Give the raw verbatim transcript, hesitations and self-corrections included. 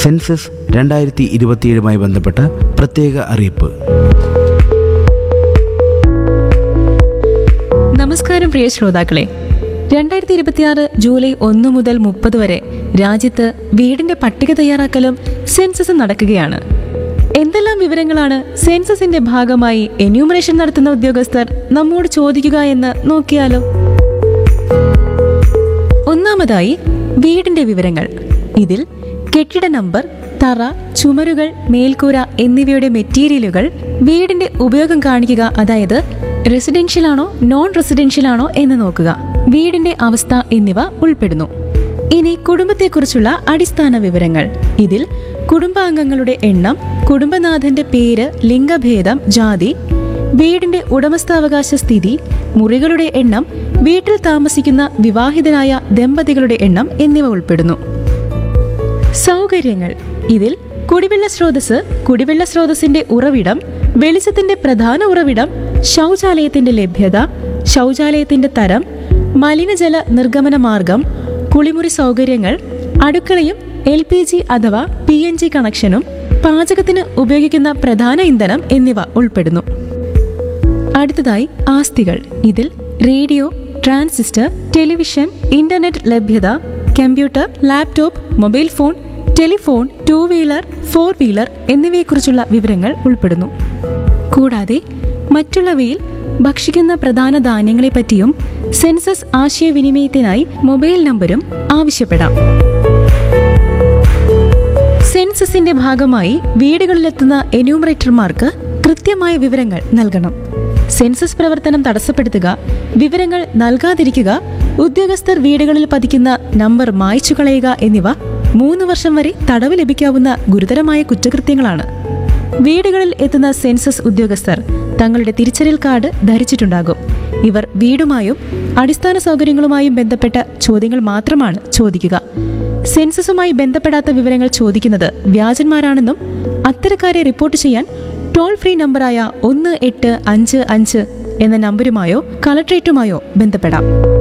Census രണ്ടായിരത്തി ഇരുപത്തിയേഴുമായി ബന്ധപ്പെട്ട പ്രത്യേക അറിയിപ്പ്. നമസ്കാരം പ്രിയ ശ്രോതാക്കളെ, രണ്ടായിരത്തി ഇരുപത്തിയാറ് ജൂലൈ ഒന്ന് മുതൽ മുപ്പത് വരെ രാജ്യത്ത് വീടിന്റെ പട്ടിക തയ്യാറാക്കലും സെൻസസും നടക്കുകയാണ്. എന്തെല്ലാം വിവരങ്ങളാണ് സെൻസസിന്റെ ഭാഗമായി എന്യൂമറേഷൻ നടത്തുന്ന ഉദ്യോഗസ്ഥർ നമ്മോട് ചോദിക്കുക എന്ന് നോക്കിയാലോ. ഒന്നാമതായി വീടിന്റെ വിവരങ്ങൾ. ഇതിൽ കെട്ടിട നമ്പർ, തറ, ചുമരുകൾ, മേൽക്കൂര എന്നിവയുടെ മെറ്റീരിയലുകൾ, വീടിന്റെ ഉപയോഗം കാണിക്കുക, അതായത് റെസിഡൻഷ്യൽ ആണോ നോൺ റെസിഡൻഷ്യൽ ആണോ എന്ന് നോക്കുക, വീടിന്റെ അവസ്ഥ എന്നിവ ഉൾപ്പെടുന്നു. ഇനി കുടുംബത്തെക്കുറിച്ചുള്ള അടിസ്ഥാന വിവരങ്ങൾ. ഇതിൽ കുടുംബാംഗങ്ങളുടെ എണ്ണം, കുടുംബനാഥന്റെ പേര്, ലിംഗഭേദം, ജാതി, വീടിന്റെ ഉടമസ്ഥാവകാശ സ്ഥിതി, മുറികളുടെ എണ്ണം, വീട്ടിൽ താമസിക്കുന്ന വിവാഹിതരായ ദമ്പതികളുടെ എണ്ണം എന്നിവ ഉൾപ്പെടുന്നു. സൗകര്യങ്ങൾ. ഇതിൽ കുടിവെള്ള സ്രോതസ്, കുടിവെള്ള സ്രോതസ്സിന്റെ ഉറവിടം, വെളിച്ചത്തിന്റെ പ്രധാന ഉറവിടം, ശൗചാലയത്തിന്റെ ലഭ്യത, ശൗചാലയത്തിന്റെ തരം, മലിനജല നിർഗമന മാർഗം, കുളിമുറി സൗകര്യങ്ങൾ, അടുക്കളയും എൽ പി ജി അഥവാ പി എൻ ജി കണക്ഷനും, പാചകത്തിന് ഉപയോഗിക്കുന്ന പ്രധാന ഇന്ധനം എന്നിവ ഉൾപ്പെടുന്നു. അടുത്തതായി ആസ്തികൾ. ഇതിൽ റേഡിയോ, ട്രാൻസിസ്റ്റർ, ടെലിവിഷൻ, ഇന്റർനെറ്റ് ലഭ്യത, computer, laptop, mobile phone, telephone, two wheeler, four wheeler എന്നിവയെക്കുറിച്ചുള്ള വിവരങ്ങൾ ഉൾപ്പെടുന്നു. കൂടാതെ മറ്റുള്ളവയിൽ ഭക്ഷിക്കുന്ന പ്രധാന ധാന്യങ്ങളെപ്പറ്റിയും സെൻസസ് ആശയവിനിമയത്തിനായി മൊബൈൽ നമ്പരും ആവശ്യപ്പെടാം. സെൻസസിന്റെ ഭാഗമായി വീടുകളിലെത്തുന്ന എന്യൂമറേറ്റർമാർക്ക് കൃത്യമായ വിവരങ്ങൾ നൽകണം. സെൻസസ് പ്രവർത്തനം തടസ്സപ്പെടുത്തുക, വിവരങ്ങൾ നൽകാതിരിക്കുക, ഉദ്യോഗസ്ഥർ വീടുകളിൽ പതിക്കുന്ന നമ്പർ മായ്ച്ചു കളയുക എന്നിവ മൂന്ന് വർഷം വരെ തടവ് ലഭിക്കാവുന്ന ഗുരുതരമായ കുറ്റകൃത്യങ്ങളാണ്. വീടുകളിൽ എത്തുന്ന സെൻസസ് ഉദ്യോഗസ്ഥർ തങ്ങളുടെ തിരിച്ചറിയൽ കാർഡ് ധരിച്ചിട്ടുണ്ടാകും. ഇവർ വീടുമായും അടിസ്ഥാന സൗകര്യങ്ങളുമായും ബന്ധപ്പെട്ട ചോദ്യങ്ങൾ മാത്രമാണ് ചോദിക്കുക. സെൻസസുമായി ബന്ധപ്പെടാത്ത വിവരങ്ങൾ ചോദിക്കുന്നത് വ്യാജന്മാരാണെന്നും അത്തരക്കാരെ റിപ്പോർട്ട് ചെയ്യാൻ ടോൾ ഫ്രീ നമ്പറായ ഒന്ന് എട്ട് അഞ്ച് അഞ്ച് എന്ന നമ്പരുമായോ കളക്ട്രേറ്റുമായോ ബന്ധപ്പെടാം.